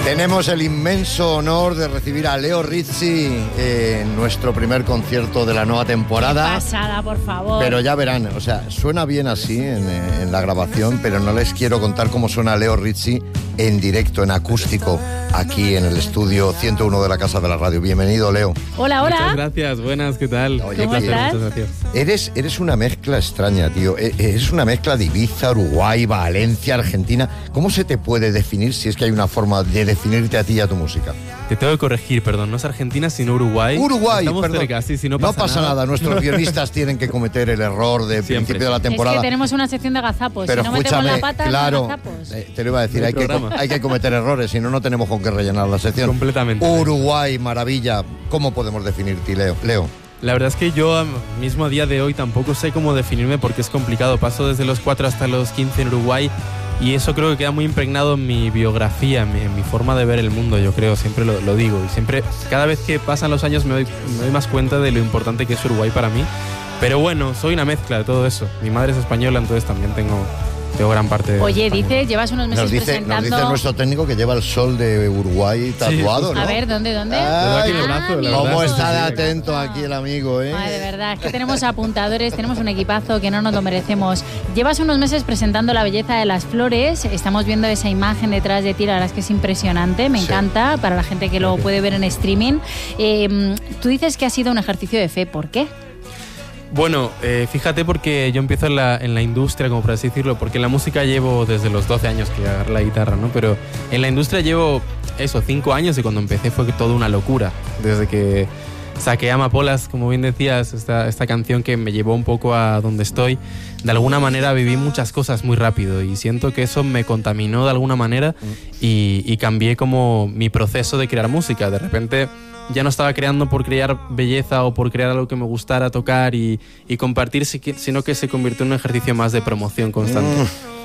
Tenemos el inmenso honor de recibir a Leo Rizzi en nuestro primer concierto de la nueva temporada. Qué pasada, por favor. Pero ya verán, o sea, suena bien así en la grabación, pero no les quiero contar cómo suena Leo Rizzi en directo, en acústico, aquí en el estudio 101 de la Casa de la Radio. Bienvenido, Leo. Hola, hola. Muchas gracias, buenas, ¿qué tal? Oye, ¿Cómo estás? Muchas gracias. Eres una mezcla extraña, tío. Eres una mezcla de Ibiza, Uruguay, Valencia, Argentina. ¿Cómo se te puede definir, si es que hay una forma de definirte a ti y a tu música? Te tengo que corregir, perdón, no es Argentina, sino Uruguay. Uruguay, estamos perdón. cerca, sí, si no No pasa pasa nada. Nuestros guionistas tienen que cometer el error de Siempre. principio de la temporada. Es que tenemos una sección de gazapos. Pero si no metemos escúchame, la pata, claro, gazapos. te lo iba a decir, No hay hay programa. hay que cometer errores, si no, no tenemos con qué rellenar la sección. Completamente. Uruguay, maravilla. ¿Cómo podemos definirte, Leo? La verdad es que yo mismo a día de hoy tampoco sé cómo definirme porque es complicado. Paso desde los 4 hasta los 15 en Uruguay y eso creo que queda muy impregnado en mi biografía, en mi forma de ver el mundo, yo creo, siempre lo digo. Y siempre, cada vez que pasan los años me doy más cuenta de lo importante que es Uruguay para mí. Pero bueno, soy una mezcla de todo eso. Mi madre es española, entonces también tengo gran parte de Oye, España. dices, llevas unos meses Nos dice presentando... nuestro técnico que lleva el sol de Uruguay tatuado, ¿no? A ver, ¿dónde? Ay, aquí en el brazo, la ¿Cómo verdad. está de Sí. atento aquí el amigo, eh? Ay, de verdad, es que tenemos apuntadores, tenemos un equipazo que no nos lo merecemos. Llevas unos meses presentando la belleza de las flores, estamos viendo esa imagen detrás de ti, la verdad es que es impresionante, me encanta, para la gente que lo puede ver en streaming. Tú dices que ha sido un ejercicio de fe, ¿por qué? Bueno, fíjate porque yo empiezo en la industria, como por así decirlo, porque en la música llevo desde los 12 años que agarré la guitarra, ¿no? Pero en la industria llevo 5 años y cuando empecé fue toda una locura. Desde que saqué Amapolas, como bien decías, esta canción que me llevó un poco a donde estoy, de alguna manera viví muchas cosas muy rápido y siento que eso me contaminó de alguna manera y cambié como mi proceso de crear música. De repente ya no estaba creando por crear belleza o por crear algo que me gustara tocar y compartir, sino que se convirtió en un ejercicio más de promoción constante.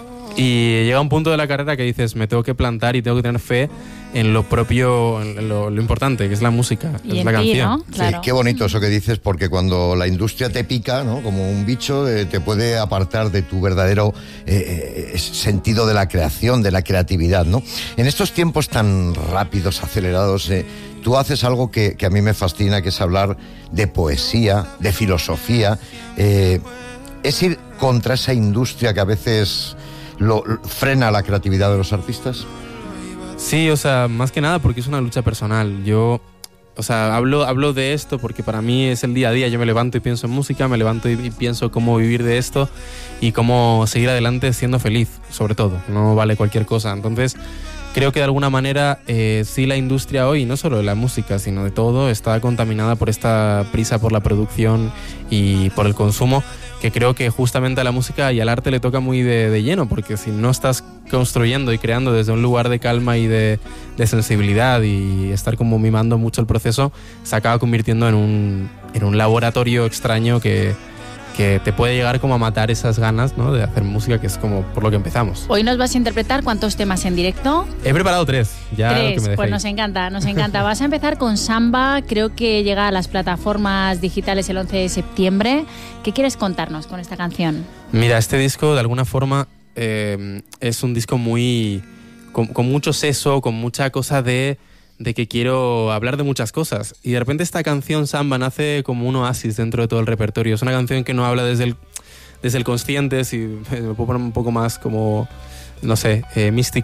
Y llega un punto de la carrera que dices, me tengo que plantar y tengo que tener fe en lo propio, en lo importante, que es la música, Y es en la ti, canción. ¿no? Claro. Sí, qué bonito eso que dices, porque cuando la industria te pica, ¿no? Como un bicho, te puede apartar de tu verdadero sentido de la creación, de la creatividad, ¿no? En estos tiempos tan rápidos, acelerados, tú haces algo que a mí me fascina, que es hablar de poesía, de filosofía. Es ir contra esa industria que a veces frena la creatividad de los artistas. Sí, o sea, más que nada porque es una lucha personal. Yo, o sea, hablo de esto porque para mí es el día a día. Yo me levanto y pienso en música, me levanto y pienso cómo vivir de esto y cómo seguir adelante siendo feliz, sobre todo. No vale cualquier cosa. Entonces, creo que de alguna manera sí la industria hoy, no solo de la música, sino de todo, está contaminada por esta prisa por la producción y por el consumo, que creo que justamente a la música y al arte le toca muy de lleno, porque si no estás construyendo y creando desde un lugar de calma y de sensibilidad y estar como mimando mucho el proceso, se acaba convirtiendo en un laboratorio extraño que te puede llegar como a matar esas ganas, ¿no?, de hacer música, que es como por lo que empezamos. Hoy nos vas a interpretar ¿cuántos temas en directo? He preparado 3, ya lo que me 3, dejéis. pues nos encanta, nos encanta. Vas a empezar con Samba, creo que llega a las plataformas digitales el 11 de septiembre. ¿Qué quieres contarnos con esta canción? Mira, este disco de alguna forma es un disco muy con mucho seso, con mucha cosa de que quiero hablar de muchas cosas. Y de repente esta canción, Samba, nace como un oasis dentro de todo el repertorio. Es una canción que no habla desde el consciente, si me puedo poner un poco más como, no sé, místico.